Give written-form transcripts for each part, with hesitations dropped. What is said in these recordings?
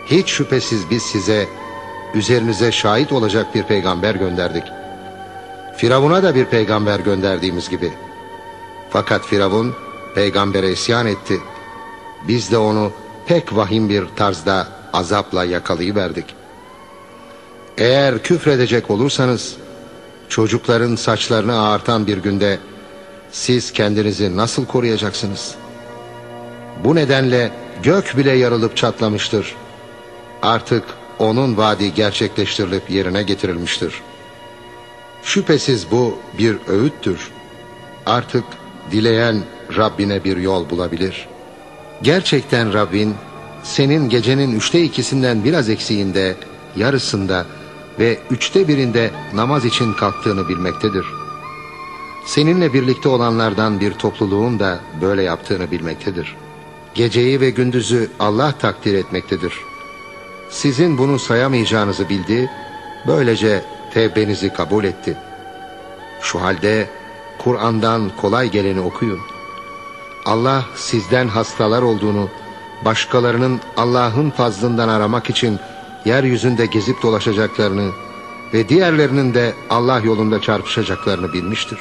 hiç şüphesiz biz size üzerinize şahit olacak bir peygamber gönderdik. Firavun'a da bir peygamber gönderdiğimiz gibi. Fakat Firavun peygambere isyan etti. Biz de onu pek vahim bir tarzda azapla yakalayıverdik. Eğer küfredecek olursanız, çocukların saçlarını ağartan bir günde siz kendinizi nasıl koruyacaksınız? Bu nedenle gök bile yarılıp çatlamıştır. Artık onun vaadi gerçekleştirilip yerine getirilmiştir. Şüphesiz bu bir öğüttür. Artık dileyen Rabbine bir yol bulabilir. Gerçekten Rabbin senin gecenin 2/3'ünden biraz eksiğinde, yarısında ve 1/3'ünde namaz için kalktığını bilmektedir. Seninle birlikte olanlardan bir topluluğun da böyle yaptığını bilmektedir. Geceyi ve gündüzü Allah takdir etmektedir. Sizin bunu sayamayacağınızı bildi, böylece tevbenizi kabul etti. Şu halde Kur'an'dan kolay geleni okuyun. Allah sizden hastalar olduğunu, başkalarının Allah'ın fazlından aramak için yeryüzünde gezip dolaşacaklarını ve diğerlerinin de Allah yolunda çarpışacaklarını bilmiştir.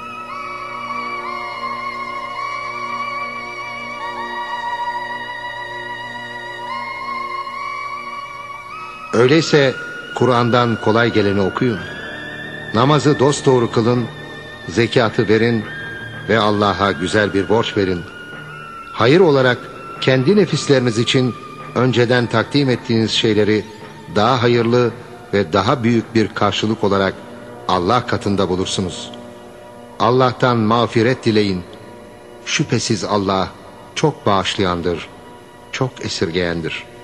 Öyleyse Kur'an'dan kolay geleni okuyun. Namazı dosdoğru kılın, zekatı verin ve Allah'a güzel bir borç verin. Hayır olarak kendi nefisleriniz için önceden takdim ettiğiniz şeyleri daha hayırlı ve daha büyük bir karşılık olarak Allah katında bulursunuz. Allah'tan mağfiret dileyin. Şüphesiz Allah çok bağışlayandır, çok esirgeyendir.